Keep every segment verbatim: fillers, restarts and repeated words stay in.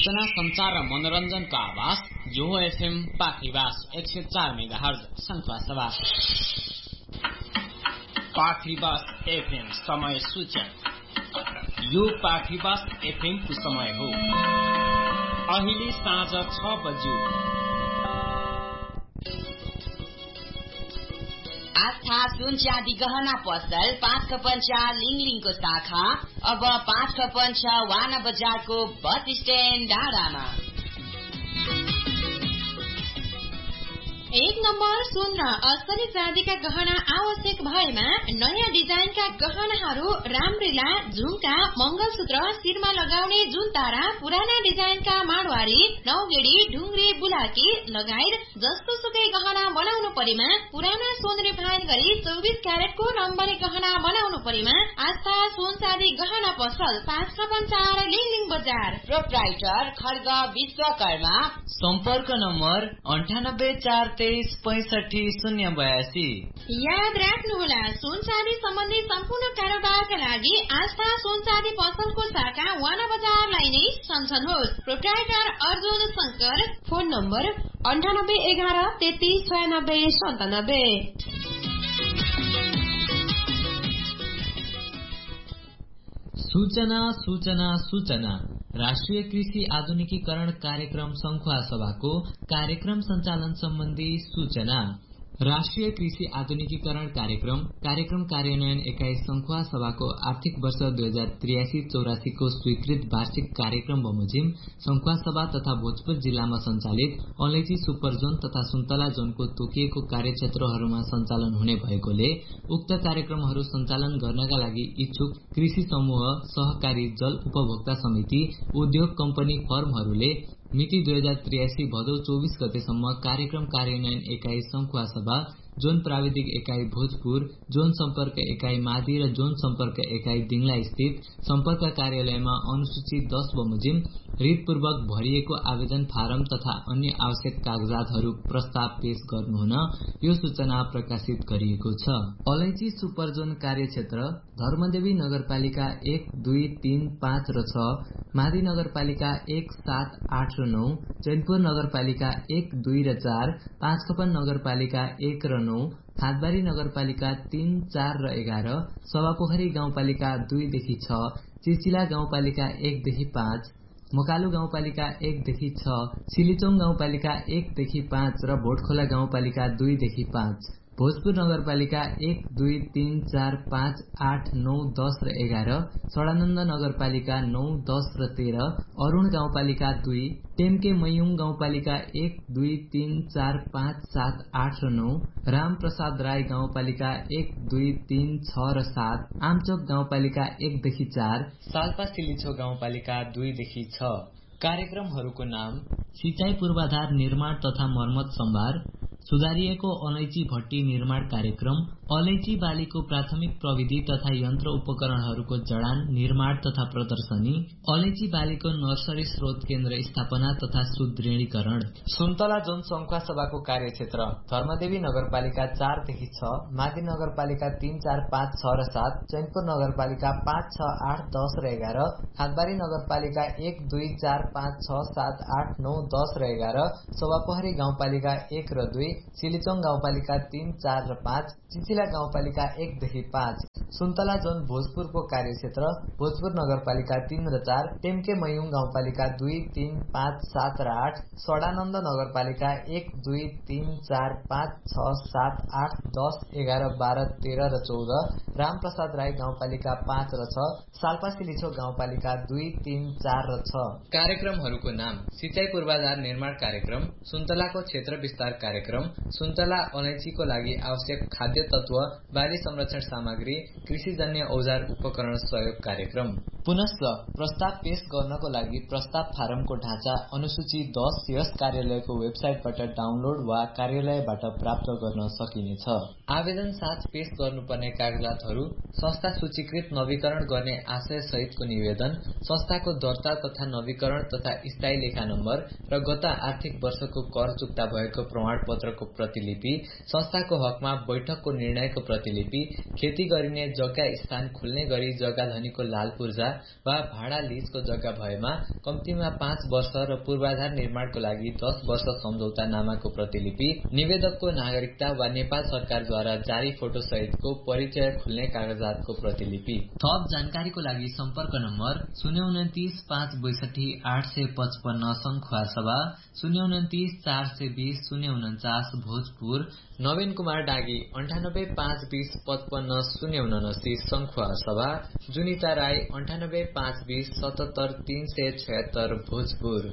सूचना संचार र मनोरञ्जनको आवाज यो एफएम पाखरीवास एक सय चार मेगाहर्ज संख्वासभा पाखरीवास एफएम समय सूचना। यो पाखरीवास एफएम को समय हो अहिले साँझ छ बज्यो। आस्था सुन चाँदी गहना पसल पाँच खपन चार लिङलिङको शाखा अब पाँच खपन छ वाना बजारको बस स्ट्यान्ड डाँडामा। एक नम्बर सुन र असली चाँदीका गहना आवश्यक भएमा नयाँ डिजाइनका गहनाहरू रामरीला झुम्का मंगलसूत्र शिरमा लगाउने जुनतारा पुराना डिजाइनका माडवारी नौगेडी ढुङ्ग्रे बुलाकी लगायत जस्तो सुकै गहना बनाउनु परेमा पुराना सोन रिफाइन गरी चौबिस क्यारेटको नम्बरी गहना बनाउनु परेमा आस्था सोन चाँदी गहना पसल पाँच खपन चार लिङलिङ बजार। प्रोप्राइटर खड्ग विश्वकर्मा। सम्पर्क नम्बर अन्ठानब्बे चार तेइस पैंसठी शून्य बयासी। याद राख्नुहोला सुन चाँदी सम्बन्धी सम्पूर्ण कारोबारका लागि आस्था सुन चाँदी पसलको शाखा वाना बजारलाई नै सम्झनुहोस्। Proprietor Arjun Shankar. Phone number अन्ठानब्बे एघार तेत्तीस छयानब्बे सन्तानब्बे। सूचना सूचना सूचना। राष्ट्रिय कृषि आधुनिकीकरण कार्यक्रम संखुवा सभाको कार्यक्रम संचालन सम्बन्धी सूचना। राष्ट्रिय कृषि आधुनिकीकरण कार्यक्रम कार्यक्रम कार्यान्वयन एकाइ संखुवा सभाको आर्थिक वर्ष दुई हजार त्रियासी चौरासी को स्वीकृत वार्षिक कार्यक्रम बमोजिम संखुवा सभा तथा भोजपुर जिल्लामा संचालित अलैची सुपर जोन तथा सुन्तला जोनको तोकिएको कार्यक्षेत्रहरूमा संचालन हुने भएकोले उक्त कार्यक्रमहरू संचालन गर्नका लागि इच्छुक कृषि समूह सहकारी जल उपभोक्ता समिति उद्योग कम्पनी फर्महरूले मिति दुई हजार त्रियासी भदौ चौबीस गतेसम्म कार्यक्रम कार्यान्वयन एकाइ संखुवा सभा जोन प्राविधिक एकाइ भोजपुर जोन सम्पर्क एकाइ मादी र जोन सम्पर्क एकाइ दिङला स्थित सम्पर्क कार्यालयमा अनुसूची दस बमोजिम रितपूर्वक भरिएको आवेदन फारम तथा अन्य आवश्यक कागजातहरू प्रस्ताव पेश गर्नुहुन यो सूचना प्रकाशित गरिएको छ। अलैची सुपर जोन कार्यक्षेत्र धर्मदेवी नगरपालिका एक दुई तीन पाँच र छ, मादी नगरपालिका एक सात आठ र नौ, चैनपुर नगरपालिका एक दुई र चार, पाँच खपन नगरपालिका एक र नौ, खादबारी नगरपालिका तीन चार र एघार, सभापोखरी गाउँपालिका दुईदेखि छ, चिचिला गाउँपालिका एकदेखि पाँच, मकालु गाउँपालिका एकदेखि छ, सिलिचोङ गाउँपालिका एकदेखि पाँच र भोटखोला गाउँपालिका दुईदेखि पाँच, भोजपुर नगरपालिका एक दुई तीन चार पाँच आठ नौ दस र एघार, सडानन्द नगरपालिका नौ दस र तेह्र, अरूण गाउँपालिका दुई, टेम्के मयुङ गाउँपालिका एक दुई तीन चार पाँच सात आठ र नौ, रामप्रसाद राई गाउँपालिका एक दुई तीन छ र सात, आमचोक गाउँपालिका एकदेखि चार, साल्पा सिलिछो गाउँपालिका दुईदेखि छ। कार्यक्रमहरूको नाम सिंचाई पूर्वाधार निर्माण तथा मर्मत सम्भार, सुधारिएको अलैची भट्टी निर्माण कार्यक्रम, अलैची बालीको प्राथमिक प्रविधि तथा यन्त्र उपकरणहरूको जडान निर्माण तथा प्रदर्शनी, अलैची बालीको नर्सरी स्रोत केन्द्र स्थापना तथा सुदृढीकरण। सुन्तला जोन संखुवा सभाको कार्यक्षेत्र धर्मदेवी नगरपालिका चारदेखि छ, मादी नगरपालिका तीन चार पाँच छ र सात, चैनपुर नगरपालिका पाँच छ आठ दस र एघार, खादबारी नगरपालिका एक दुई चार पाँच छ सात आठ नौ दस र एघार, सभापोखरी गाउँपालिका एक र दुई, सिलिचोङ गाउँपालिका तीन चार र पाँच, चिचिला गाउँपालिका एकदेखि पाँच। सुन्तला जोन भोजपुरको कार्यक्षेत्र भोजपुर नगरपालिका तीन र चार, टेम्के मयुङ गाउँपालिका दुई तीन पाँच सात र आठ, सडानन्द नगरपालिका एक दुई तीन चार पाँच छ सात आठ दस एघार बाह्र तेह्र र चौध, रामप्रसाद राई गाउँपालिका पाँच र छ, साल्पा सिलिछो गाउँपालिका दुई तीन चार र छ। कार्यक्रमहरूको नाम सिंचाई पूर्वाधार निर्माण कार्यक्रम, सुन्तलाको क्षेत्र विस्तार कार्यक्रम, सुन्तला अलैचीको लागि आवश्यक खाद्य तत्व बाली संरक्षण सामग्री, कृषिजन्य औजार उपकरण सहयोग कार्यक्रम। पुनश्च प्रस्ताव पेश गर्नको लागि प्रस्ताव फारमको ढाँचा अनुसूची दस यस कार्यालयको वेबसाइटबाट डाउनलोड वा कार्यालयबाट प्राप्त गर्न सकिनेछ। आवेदन साथ पेश गर्नुपर्ने कागजातहरू संस्था सूचीकृत नवीकरण गर्ने आशय सहितको निवेदन, संस्थाको दर्ता तथा नवीकरण तथा स्थायी लेखा नम्बर र गत आर्थिक वर्षको कर चुक्ता भएको प्रमाणपत्र पत्रको प्रतिलिपि, संस्थाको हकमा बैठकको निर्णयको प्रतिलिपि, खेती गरिने जग्गा स्थान खुल्ने गरी जग्गा धनीको लाल पूर्जा वा भाडा लीजको जग्गा भएमा कम्तीमा पाँच वर्ष र पूर्वाधार निर्माणको लागि दस वर्ष सम्झौता नामाको प्रतिलिपि, निवेदकको नागरिकता वा नेपाल सरकारद्वारा जारी फोटो सहितको परिचय खुल्ने कागजातको प्रतिलिपि। थप जानकारीको लागि सम्पर्क नम्बर शून्य उन्तिस पाँच बैसठी आठ सय पचपन्न संखुवा सभा, शून्य उन्तिस चार सय बीस शून्य उन्चास भोजपुर, नवीन कुमार डागी अन्ठानब्बे पाँच बीस पचपन्न शून्य उनासी संखुवा सभा, जुनिता राई अन्ठानब्बे पाँच बीस सतहत्तर तीन सय छयत्तर भोजपुर।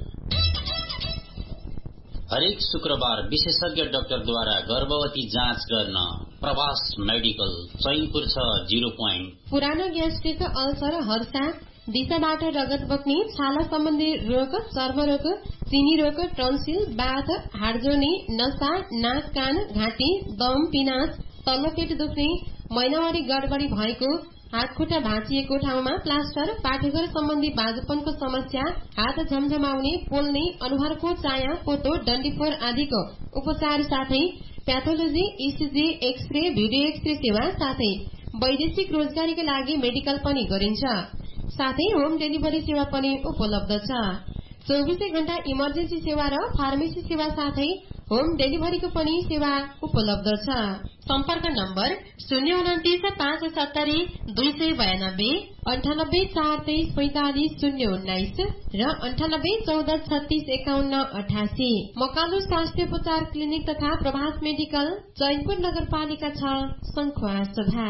हरेक शुक्रबार विशेषज्ञ डाक्टरद्वारा गर्भवती जाँच गर्न प्रवास मेडिकल चैनपुर छ जीरो पोइन्ट। पुरानो ग्यास्ट्रिक, अल्सर, हर्षा, दिशाबाट रगत बग्ने, छाला सम्बन्धी रोग, चर्मरोग, चिनी रोग, टन्सिल, बाथ, हाड जोड्ने, नसा, नाक कान घाँटी, दम, पिनास, तल्लो पेट दुख्ने, महिनावारी गडबडी भएको, हात खुट्टा भाँचिएको ठाउँमा प्लास्टर, पाठेघर सम्बन्धी बाजुपनको समस्या, हात झमझमाउने, पोल्ने, अनुहारको चाया, पोतो, डन्डीफोर आदिको उपचार साथै pathology, ECG, x-ray, video x-ray सेवा साथै वैदेशिक रोजगारीका लागि मेडिकल पनि गरिन्छ। साथै होम डेलिभरी सेवा पनि उपलब्ध छ। चौबिसै घण्टा इमर्जेन्सी सेवा र फार्मेसी सेवा साथै होम डेलिभरीको पनि सेवा उपलब्ध छ। सम्पर्क नम्बर शून्य उन्तिस पाँच सत्तरी दुई सय बयानब्बे, अन्ठानब्बे चार तेइस पैंतालिस शून्य उन्नाइस र अन्ठानब्बे चौध छत्तीस एकाउन्न अठासी। मकालु स्वास्थ्य उपचार क्लिनिक तथा प्रभास मेडिकल, चैनपुर नगरपालिका छ, संखुवा सभा।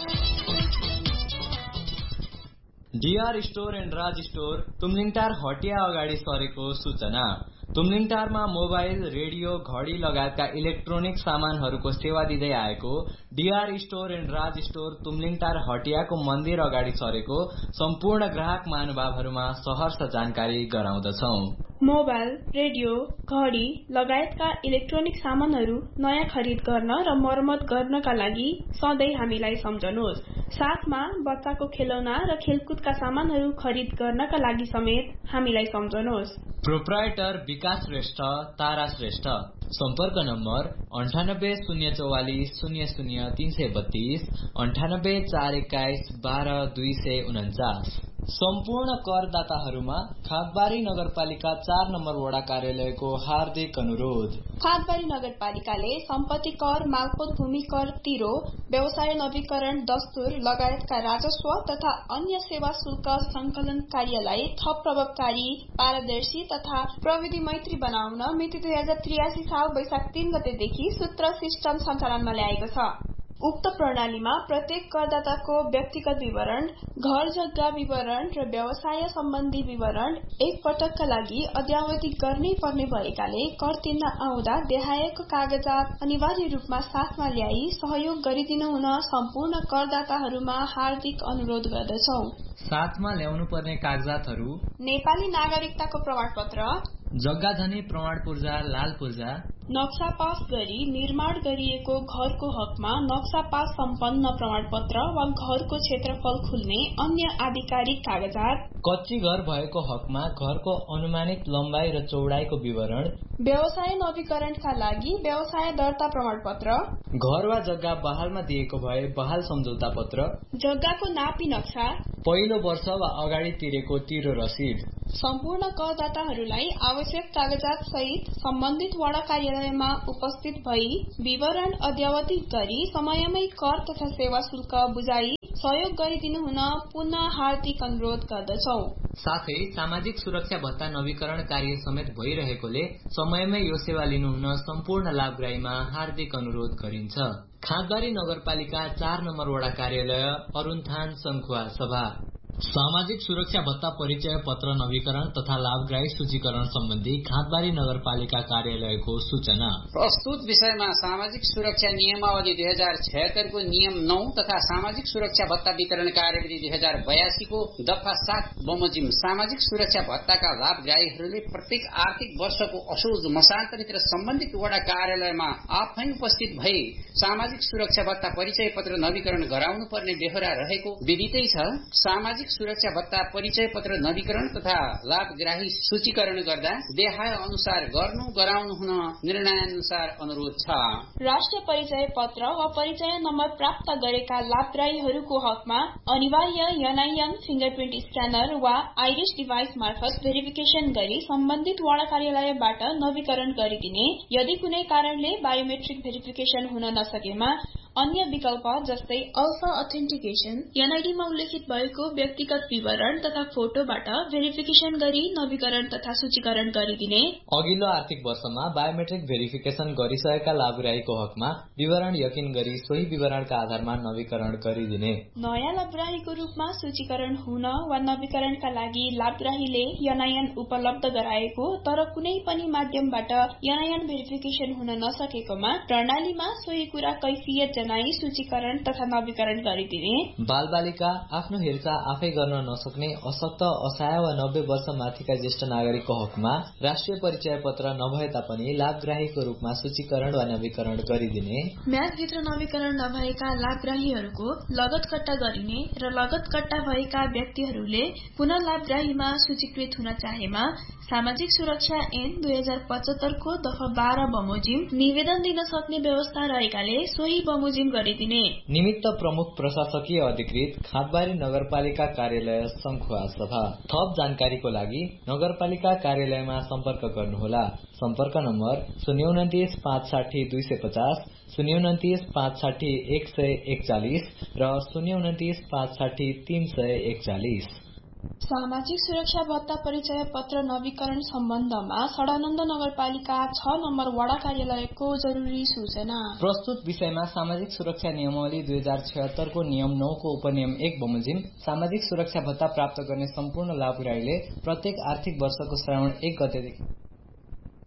DR store and Raj store Tumlingtar हटिया अगाडि सरेको सूचना। तुमलिङटारमा मोबाइल, रेडियो, घड़ी लगायतका इलेक्ट्रोनिक सामानहरूको सेवा दिँदै आएको DR store and Raj store Tumlingtar हटियाको मन्दिर अगाडि सरेको सम्पूर्ण ग्राहक महानुभावहरूमा सहर्ष जानकारी गराउँदछौ। मोबाइल, रेडियो, घड़ी लगायतका इलेक्ट्रोनिक सामानहरू नयाँ खरिद गर्न र मर्मत गर्नका लागि सधैँ हामीलाई सम्झनुहोस्। साथमा बच्चाको खेलौना र खेलकुदका सामानहरू खरिद गर्नका लागि समेत हामीलाई सम्झनुहोस्। प्रोप्राइटर विकास श्रेष्ठ, तारा श्रेष्ठ। सम्पर्क नम्बर अन्ठानब्बे शून्य चौवालिस शून्य शून्य तीन सय बत्तीस, अन्ठानब्बे चार एक्काइस बाह्र दुई सय उन्चास। सम्पूर्ण करदाताहरूमा खादबारी नगरपालिका चार नम्बर वडा कार्यालयको हार्दिक अनुरोध। खादबारी नगरपालिकाले सम्पत्ति कर, मालपोत भूमि कर तिरो, व्यवसाय नवीकरण, दस्तुर लगायतका राजस्व तथा अन्य सेवा शुल्क संकलन कार्यलाई थप प्रभावकारी, पारदर्शी तथा प्रविधि मैत्री बनाउन मिति दुई हजार त्रियासी साल वैशाख तीन गतेदेखि सूत्र सिस्टम सञ्चालनमा ल्याएको छ। उक्त प्रणालीमा प्रत्येक करदाताको व्यक्तिगत विवरण, घर जग्गा विवरण र व्यवसाय सम्बन्धी विवरण एक पटकका लागि अद्यावधि गर्नै पर्ने भएकाले कर तिर्न आउँदा देहायको कागजात अनिवार्य रूपमा साथमा ल्याई सहयोग गरिदिनु हुन सम्पूर्ण करदाताहरूमा हार्दिक अनुरोध गर्दछौ। साथमा ल्याउनु पर्ने कागजातहरू: नेपाली नागरिकताको प्रमाणपत्र, जग्गा धनी प्रमाण पूर्जा, लाल पूर्जा, नक्सा पास गरी निर्माण गरिएको घरको हकमा नक्सा पास सम्पन्न प्रमाणपत्र वा घरको क्षेत्रफल खुल्ने अन्य आधिकारिक कागजात, कच्ची घर भएको हकमा घरको अनुमानित लम्बाई र चौडाइको विवरण, व्यवसाय नवीकरणका लागि व्यवसाय दर्ता प्रमाणपत्र, घर वा जग्गा बहालमा दिएको भए बहाल सम्झौता पत्र, जग्गाको नापी नक्सा, पहिलो वर्ष वा अगाडि तिरेको तिरो रसिद। सम्पूर्ण करदाताहरूलाई आवश्यक कागजात सहित सम्बन्धित वडा कार्यालयमा उपस्थित भई विवरण अद्यावधिक गरी समयमै कर तथा सेवा शुल्क बुझाई सहयोग गरिदिनु हुन पुनः हार्दिक अनुरोध गर्दछौ। साथै सामाजिक सुरक्षा भत्ता नवीकरण कार्य समेत भइरहेकोले समयमै यो सेवा लिनुहुन सम्पूर्ण लाभग्राहीमा हार्दिक अनुरोध गरिन्छ। खादबारी नगरपालिका चार नम्बर वडा कार्यालय, अरुणथान, संखुवा सभा। सामाजिक सुरक्षा भत्ता परिचय पत्र नवीकरण तथा लाभग्राही सूचीकरण सम्बन्धी खादबारी नगरपालिका कार्यालयको सूचना। प्रस्तुत विषयमा सामाजिक सुरक्षा नियमावली दुई हजार छयत्तरको नियम नौ तथा सामाजिक सुरक्षा भत्ता वितरण कार्यविधि दुई हजार बयासीको दफा सात बमोजिम सामाजिक सुरक्षा भत्ताका लाभग्राहीहरूले प्रत्येक आर्थिक वर्षको असोज मसान्तरित र सम्बन्धित वडा कार्यालयमा आफै उपस्थित भई सामाजिक सुरक्षा भत्ता परिचय पत्र नवीकरण गराउनु पर्ने बेहोरा रहेको विदितै छ। सामाजिक सामाजिक सुरक्षा भत्ता परिचय पत्र नवीकरण तथा लाभग्राही सूचीकरण गर्दा देखाए अनुसार गर्नु गराउनु हुन निर्णयानुसार अनुरोध छ। राष्ट्रिय परिचय पत्र वा परिचय नम्बर प्राप्त गरेका लाभग्राहीहरूको हकमा अनिवार्य एनआईएन फिंगरप्रिन्ट स्क्यानर वा आइरिस डिभाइस मार्फत भेरिफिकेशन गरी सम्बन्धित वडा कार्यालयबाट नवीकरण गरिदिने। यदि कुनै कारणले बायोमेट्रिक भेरिफिकेशन हुन नसकेमा अन्य विकल्प जस्तै अल्फा अथेन्टिकेशन एनआईडीमा उल्लेखित भएको व्यक्तिगत विवरण तथा फोटोबाट भेरिफिकेशन गरी नवीकरण तथा सूचीकरण गरिदिने। अघिल्लो आर्थिक वर्षमा बायोमेट्रिक भेरिफिकेशन गरिसकेका लाभग्राहीको हकमा विवरण यकिन गरी सोही विवरणका आधारमा नवीकरण गरिदिने। नयाँ लाभग्राहीको रूपमा सूचीकरण हुन वा नवीकरणका लागि लाभग्राहीले एनआईएन उपलब्ध गराएको तर कुनै पनि माध्यमबाट एनआईएन भेरिफिकेशन हुन नसकेकोमा प्रणालीमा सोही कुरा कैफियत जनाई सूचीकरण तथा नवीकरण गरिदिने। बाल बालिका आफ्नो हेरचाह आफै गर्न नसक्ने अशक्त असहाय वा नब्बे वर्ष माथिका ज्येष्ठ नागरिकको हकमा राष्ट्रिय परिचय पत्र नभए तापनि लाभग्राहीको रूपमा सूचीकरण वा नवीकरण गरिदिने। म्यादभित्र नवीकरण नभएका लाभग्राहीहरूको लगत कट्टा गरिने र लगत कट्टा भएका व्यक्तिहरूले पुनः लाभग्राहीमा सूचीकृत हुन चाहेमा सामाजिक सुरक्षा ऐन दुई हजार पचहत्तरको दफा बाह्र बमोजिम निवेदन दिन सक्ने व्यवस्था रहेकाले सोही बमोजिम गरिदिने। निमित्त प्रमुख प्रशासकीय अधिकृत खाँदबारी नगरपालिका कार्यालय संखुवा सभा। थप जानकारीको लागि नगरपालिका कार्यालयमा सम्पर्क गर्नुहोला। सम्पर्क नम्बर शून्य उन्तिस पाँच साठी दुई सय पचास, शून्य उन्तिस पाँच साठी एक सय एकचालिस र शून्य उन्तिस पाँच साठी तीन सय एकचालिस। सामाजिक सुरक्षा भत्ता परिचय पत्र नवीकरण सम्बन्धमा सडानन्द नगरपालिका छ नम्बर वडा कार्यालयको जरूरी सूचना। प्रस्तुत विषयमा सामाजिक सुरक्षा नियमावली दुई हजार छिहत्तरको नियम नौ को उपनियम एक बमोजिम सामाजिक सुरक्षा भत्ता प्राप्त गर्ने सम्पूर्ण लाभग्राहीले प्रत्येक आर्थिक वर्षको श्रावण एक गतेदेखि